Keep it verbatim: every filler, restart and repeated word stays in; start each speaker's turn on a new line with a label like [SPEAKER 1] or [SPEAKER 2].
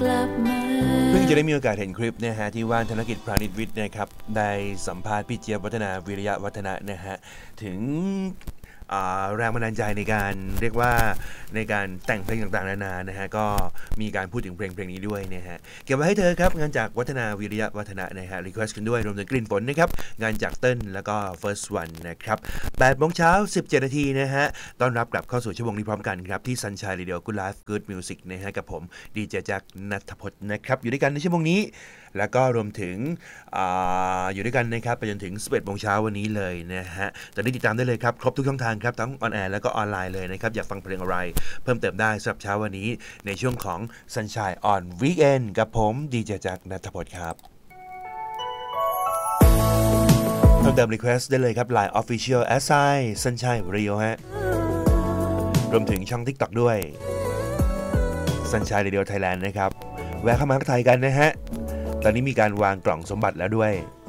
[SPEAKER 1] เพิ่งจะได้มีโอกาสเห็นคลิปนะฮะที่ว่านธนกิจพาณิชวิทย์นะครับได้สัมภาษณ์พี่เจี๊ยบวัฒนาวิริยะวัฒนะนะฮะถึงแรงบันดาลใจในการเรียกว่าในการแต่งเพลงต่างๆนานานะฮะก็มีการพูดถึงเพลงเพลงนี้ด้วยนะฮะเก็บไว้ให้เธอครับงานจากวัฒนาวิริยะวัฒนะนะฮะรีเควสต์กันด้วยรวมถึงกลิ่นฝนนะครับงานจากเติ้ลแล้วก็ First One นะครับแปดโมงเช้าสิบเจ็ดนาทีนะฮะต้อนรับกลับเข้าสู่ชั่วโมงนี้พร้อมกันครับที่ Sunshine Radio Good Life Good Music นะฮะกับผมดีเจแจ็คณัฐพจน์นะครับอยู่ด้วยกันในชั่วโมงนี้แล้วก็รวมถึง อ, อยู่ด้วยกันนะครับไปจนถึงสิบเอ็ดโมงเช้าวันนี้เลยนะฮะตอนนี้ติดตามได้เลยครับครบทุกช่องทางครับทั้งออนแอร์แล้วก็ออนไลน์เลยนะครับอยากฟังเพลงอะไรเพิ่มเติมได้สำหรับเช้าวันนี้ในช่วงของ Sunshine on Weekend กับผมดีเจแจ็คณัฐพจน์ครับเพิ่มเติม Request ได้เลยครับ ไลน์ Official แอท ไซน์ Sunshine Radio ฮะรวมถึงช่อง TikTok ด้วย Sunshine Radio Thailand นะครับแวะเข้ามาทักทายกันนะฮะตอนนี้มีการวางกล่องสมบัติแล้วด้วย